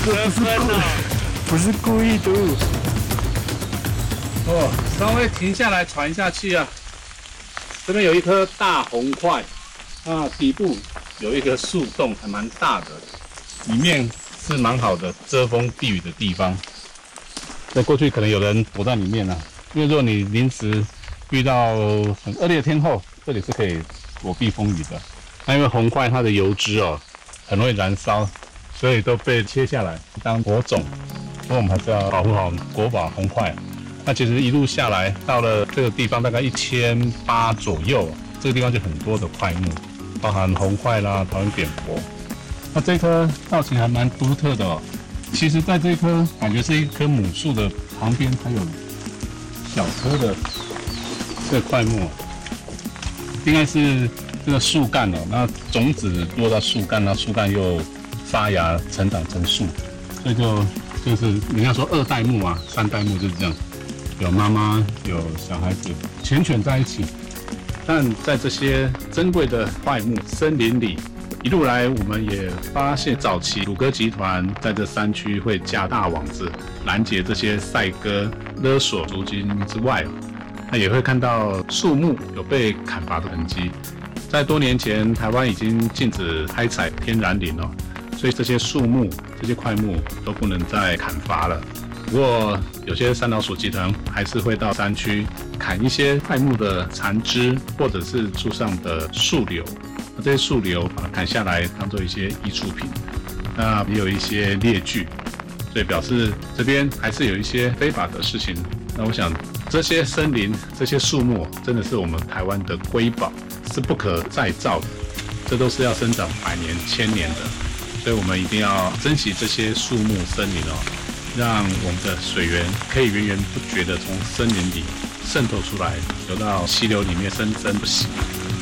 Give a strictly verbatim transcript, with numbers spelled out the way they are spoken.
个不是故不是故意的。 哦，稍微停下来喘一下气啊。这边有一颗大红块，啊，底部有一个树洞，还蛮大的，里面是蛮好的遮风避雨的地方。在过去可能有人躲在里面啊，因为如果你临时遇到很恶劣的天候，这里是可以躲避风雨的。那因为红块它的油脂哦很容易燃烧，所以都被切下来当火种。不过我们还是要保护好国宝红块。那其实一路下来，到了这个地方大概一千八左右，这个地方就很多的块木，包含红块啦、桃园扁柏。那这棵造型还蛮独特的哦。其实在这棵感觉是一棵母树的旁边，还有小棵的这个块木，应该是这个树干哦。那种子落到树干，然后树干又发芽成长成树，所以就就是人家说二代目啊，三代目就是这样。有妈妈，有小孩子，缱绻在一起。但在这些珍贵的块木森林里，一路来我们也发现，早期鲁哥集团在这山区会架大网子拦截这些赛鸽、勒索租金之外，那也会看到树木有被砍伐的痕迹。在多年前，台湾已经禁止开采天然林了，所以这些树木、这些块木都不能再砍伐了。不过，有些山老鼠集团还是会到山区砍一些块木的残枝，或者是树上的树瘤。那这些树瘤把它砍下来，当做一些艺术品。那也有一些猎具，所以表示这边还是有一些非法的事情。那我想，这些森林、这些树木，真的是我们台湾的瑰宝，是不可再造的。这都是要生长百年、千年的，所以我们一定要珍惜这些树木、森林哦。让我们的水源可以源源不绝地从森林里渗透出来，流到溪流里面生生不息。